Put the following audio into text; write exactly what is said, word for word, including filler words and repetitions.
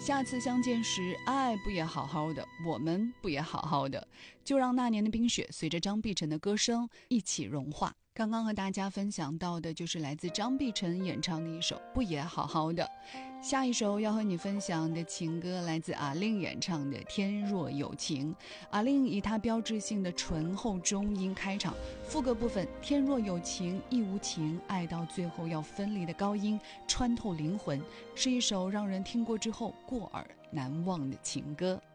下次相见时，爱不也好好的，我们不也好好的，就让那年的冰雪随着张碧晨的歌声一起融化。刚刚和大家分享到的就是来自张碧晨演唱的一首不也好好的。下一首要和你分享的情歌来自阿令演唱的天若有情。阿令以他标志性的醇厚中音开场，副歌部分天若有情亦无情，爱到最后要分离的高音穿透灵魂，是一首让人听过之后过耳难忘的情歌。